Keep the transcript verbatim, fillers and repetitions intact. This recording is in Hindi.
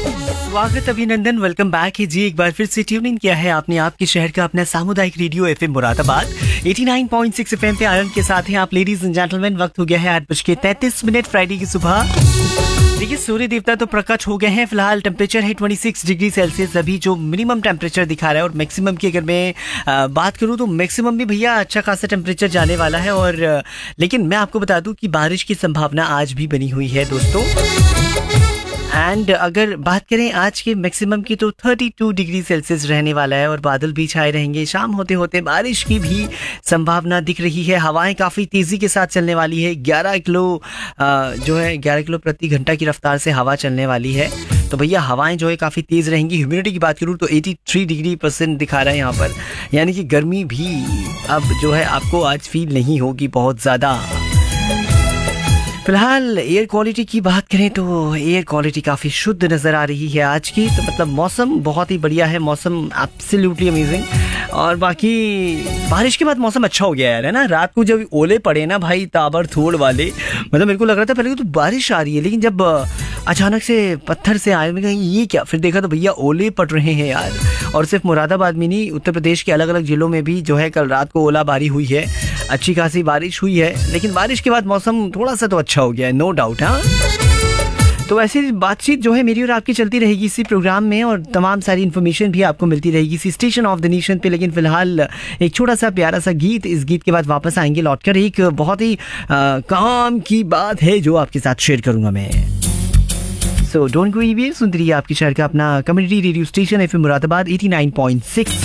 स्वागत, अभिनंदन, वेलकम बैक है जी। एक बार फिर से ट्यून इन किया है आपने आपके शहर का अपना सामुदायिक रेडियो एफएम मुरादाबाद नवासी पॉइंट छह एफएम पे आनंद के साथ हैं आप लेडीज एंड जेंटलमैन। वक्त हो गया है आठ बज के तैंतीस मिनट फ्राइडे की सुबह। देखिए सूर्य देवता तो प्रकट हो गए हैं। फिलहाल टेम्परेचर है छब्बीस डिग्री सेल्सियस अभी जो मिनिमम टेम्परेचर दिखा रहा है, और मैक्सिमम की अगर मैं आ, बात करूं तो मैक्सिमम भी भैया अच्छा खासा टेम्परेचर जाने वाला है। और लेकिन मैं आपको बता दूं कि बारिश की संभावना आज भी बनी हुई है दोस्तों। एंड अगर बात करें आज के मैक्सिमम की तो बत्तीस डिग्री सेल्सियस रहने वाला है, और बादल भी छाए रहेंगे। शाम होते होते बारिश की भी संभावना दिख रही है। हवाएं काफ़ी तेज़ी के साथ चलने वाली है। ग्यारह किलो जो है ग्यारह किलो प्रति घंटा की रफ्तार से हवा चलने वाली है। तो भैया हवाएं जो है काफ़ी तेज़ रहेंगी। ह्यूमिडिटी की बात करूँ तो तिरासी डिग्री परसेंट दिखा रहा है यहाँ पर, यानी कि गर्मी भी अब जो है आपको आज फील नहीं होगी बहुत ज़्यादा। फिलहाल एयर क्वालिटी की बात करें तो एयर क्वालिटी काफ़ी शुद्ध नज़र आ रही है आज की। तो मतलब मौसम बहुत ही बढ़िया है, मौसम एब्सोल्युटली अमेजिंग। और बाकी बारिश के बाद मौसम अच्छा हो गया यार, है ना। रात को जब ओले पड़े ना भाई ताबड़तोड़ वाले, मतलब मेरे को लग रहा था पहले तो बारिश आ रही है, लेकिन जब अचानक से पत्थर से आए मैं कहीं ये क्या, फिर देखा तो भैया ओले पड़ रहे हैं यार। और सिर्फ मुरादाबाद में नहीं, उत्तर प्रदेश के अलग अलग जिलों में भी जो है कल रात को ओलाबारी हुई है, अच्छी खासी बारिश हुई है। लेकिन बारिश के बाद मौसम थोड़ा सा तो अच्छा हो गया है, नो डाउट। हाँ, तो ऐसी बातचीत जो है मेरी और आपकी चलती रहेगी इसी प्रोग्राम में, और तमाम सारी इन्फॉर्मेशन भी आपको मिलती रहेगी इसी स्टेशन ऑफ द नेशन पे। लेकिन फिलहाल एक छोटा सा प्यारा सा गीत, इस गीत के बाद वापस आएंगे लौटकर। एक बहुत ही आ, काम की बात है जो आपके साथ शेयर करूंगा मैं। सो डोंट गो एनीवेयर, सुनते रहिए आपके शहर का अपना community radio station FM Moradabad नवासी पॉइंट छह।